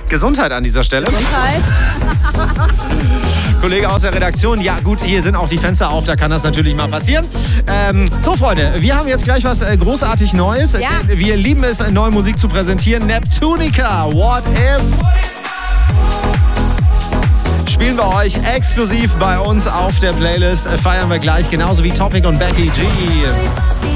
Gesundheit an dieser Stelle. Gesundheit. Kollege aus der Redaktion, ja gut, hier sind auch die Fenster auf, da kann das natürlich mal passieren. So Freunde, wir haben jetzt gleich was großartig Neues. Ja. Wir lieben es, neue Musik zu präsentieren. Neptunica, What If? Spielen wir euch exklusiv bei uns auf der Playlist. Feiern wir gleich, genauso wie Topic und Becky G.